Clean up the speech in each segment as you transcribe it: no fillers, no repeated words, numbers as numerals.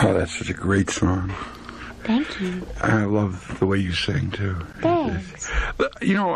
Oh, that's such a great song. Thank you. I love the way you sing too. Thanks. You know,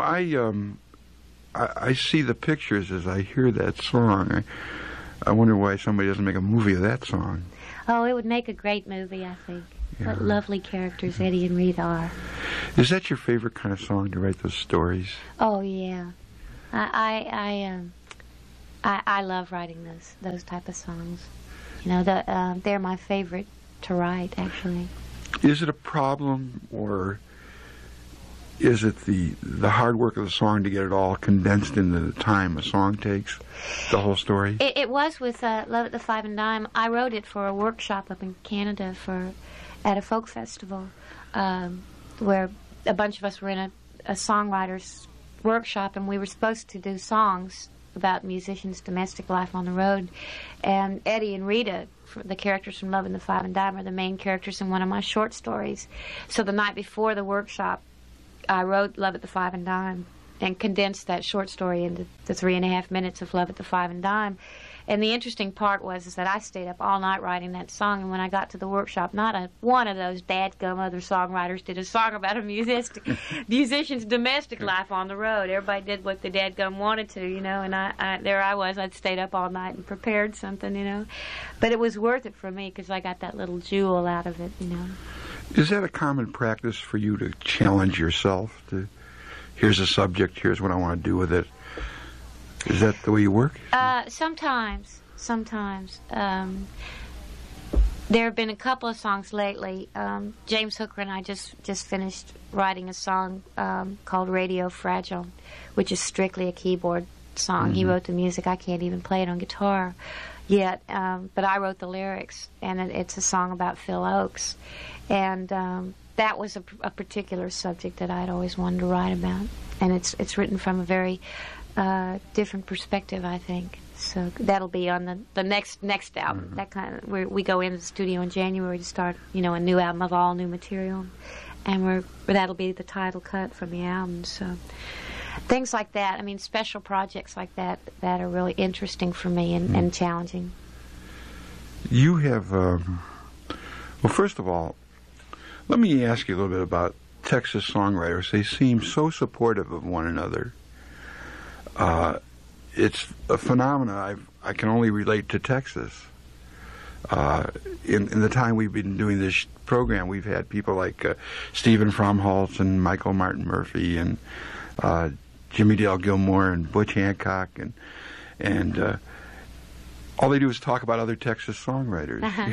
I see the pictures as I hear that song. I wonder why somebody doesn't make a movie of that song. Oh, it would make a great movie, I think. Yeah. What lovely characters Eddie and Rita are. Is that your favorite kind of song, to write those stories? Oh yeah, I love writing those type of songs. You know, they're my favorite to write, actually. Is it a problem, or is it the hard work of the song to get it all condensed into the time a song takes, the whole story? It was with Love at the Five and Dime. I wrote it for a workshop up in Canada at a folk festival, where a bunch of us were in a songwriters workshop, and we were supposed to do songs about musicians' domestic life on the road. And Eddie and Rita, the characters from Love and the Five and Dime, are the main characters in one of my short stories. So the night before the workshop, I wrote Love at the Five and Dime and condensed that short story into the 3.5 minutes of Love at the Five and Dime. And the interesting part is that I stayed up all night writing that song, and when I got to the workshop, not one of those dadgum other songwriters did a song about a musician's domestic life on the road. Everybody did what the dadgum wanted to, you know, and there I was. I'd stayed up all night and prepared something, you know. But it was worth it for me because I got that little jewel out of it, you know. Is that a common practice for you to challenge yourself? Here's a subject, here's what I want to do with it. Is that the way you work? Sometimes. There have been a couple of songs lately. James Hooker and I just finished writing a song called Radio Fragile, which is strictly a keyboard song. Mm-hmm. He wrote the music. I can't even play it on guitar yet, but I wrote the lyrics, and it's a song about Phil Oakes. And that was a particular subject that I'd always wanted to write about. And it's written from a very different perspective, I think. So that'll be on the next album. Mm-hmm. That kind of we go into the studio in January to start, you know, a new album of all new material, and that'll be the title cut from the album. So things like that. I mean, special projects like that are really interesting for me and challenging. You have well, first of all, let me ask you a little bit about Texas songwriters. They seem so supportive of one another. It's a phenomenon I can only relate to Texas. In the time we've been doing this program, we've had people like Stephen Fromholtz and Michael Martin Murphy and Jimmy Dale Gilmore and Butch Hancock and all they do is talk about other Texas songwriters. Uh-huh.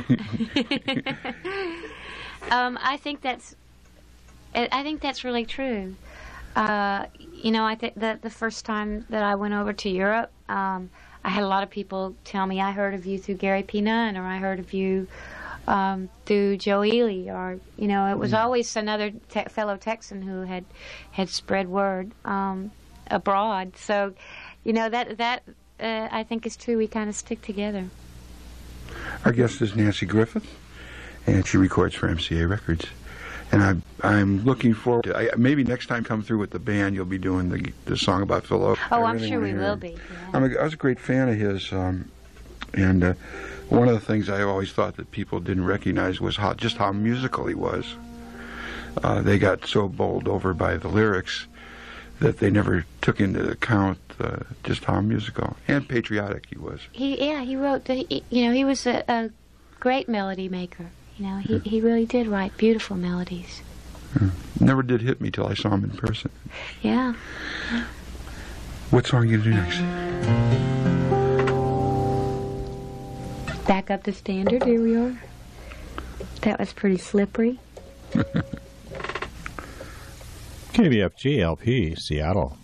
I think that's really true. You know, I think that the first time that I went over to Europe, I had a lot of people tell me, I heard of you through Gary P. Nunn, or I heard of you through Joe Ely, or, you know, it was always another fellow Texan who had spread word abroad. So, you know, that I think is true. We kind of stick together. Our guest is Nanci Griffith, and she records for MCA Records. And I'm looking forward to maybe next time come through with the band you'll be doing the song about Phil Oakes. Oh, I'm sure we will be. Yeah. I was a great fan of his, and one of the things I always thought that people didn't recognize was just how musical he was. They got so bowled over by the lyrics that they never took into account just how musical and patriotic he was. He wrote. He was a great melody maker. You know, he really did write beautiful melodies. Never did hit me till I saw him in person. Yeah. What song are you going to do next? Back Up the Standard, here we are. That was pretty slippery. KBFG LP, Seattle.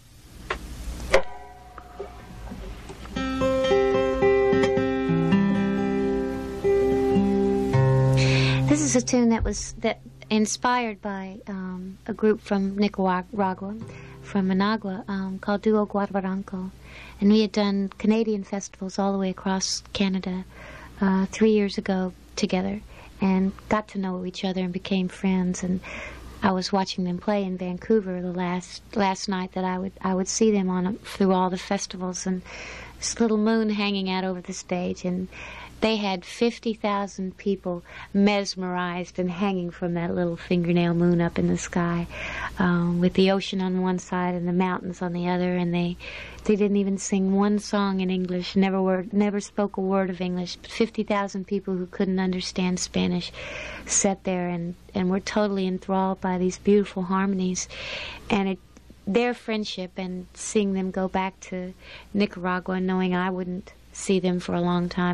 This is a tune that was inspired by a group from Nicaragua, from Managua, called Duo Guarabaranco. And we had done Canadian festivals all the way across Canada 3 years ago together, and got to know each other and became friends. And I was watching them play in Vancouver the last night that I would see them through all the festivals, and this little moon hanging out over the stage, and they had 50,000 people mesmerized and hanging from that little fingernail moon up in the sky, with the ocean on one side and the mountains on the other. And they didn't even sing one song in English, never spoke a word of English. But 50,000 people who couldn't understand Spanish sat there and were totally enthralled by these beautiful harmonies. And their friendship, and seeing them go back to Nicaragua, knowing I wouldn't see them for a long time,